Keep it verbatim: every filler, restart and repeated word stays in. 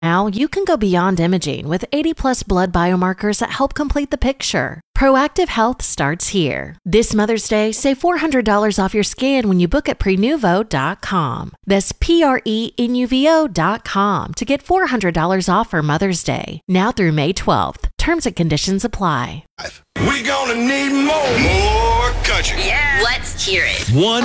Now you can go beyond imaging with eighty plus blood biomarkers that help complete the picture. Proactive Health starts here. This Mother's Day, save four hundred dollars off your scan when you book at prenuvo dot com. That's P R E N U V O dot com to get four hundred dollars off for Mother's Day. Now through May twelfth. Terms and conditions apply. We gonna need more, more country. Yeah, let's hear it. One